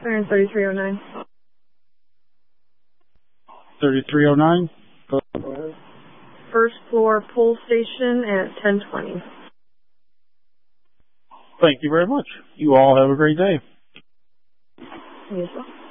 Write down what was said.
Clearance 3309. 3309. Go ahead. First floor pull station at 1020. Thank you very much. You all have a great day. You as well.